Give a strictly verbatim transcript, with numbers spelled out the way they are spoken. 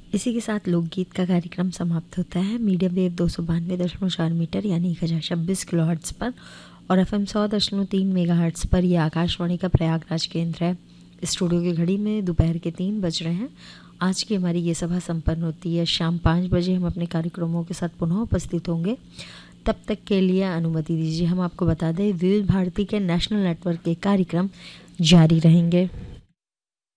इसी के साथ लोकगीत का कार्यक्रम समाप्त होता है। मीडियम वेव दो सौ बानवे दशमलव चार मीटर यानी एक हज़ार छब्बीस किलो हर्ट्ज़ पर और एफ एम सौ दशमलव तीन मेगा हर्ट्ज़ पर यह आकाशवाणी का प्रयागराज केंद्र है। स्टूडियो की घड़ी में दोपहर के तीन बज रहे हैं। आज की हमारी ये सभा संपन्न होती है। शाम पाँच बजे हम अपने कार्यक्रमों के साथ पुनः उपस्थित होंगे। तब तक के लिए अनुमति दीजिए हम आपको बता दें, विविध भारती के नेशनल नेटवर्क के कार्यक्रम जारी रहेंगे।